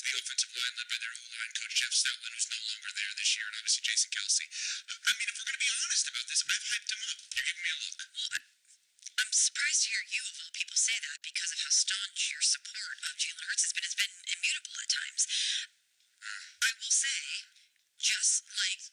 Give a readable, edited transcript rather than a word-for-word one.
the offensive line led by their O-line coach Jeff Stoutland, who's no longer there this year, and obviously Jason Kelsey. I mean, if we're going to be honest about this, I've hyped him up. You're giving me a look. Well, I'm surprised to hear you, of all people, say that because of how staunch your support of Jalen Hurts has been. It's been immutable at times. I will say, just like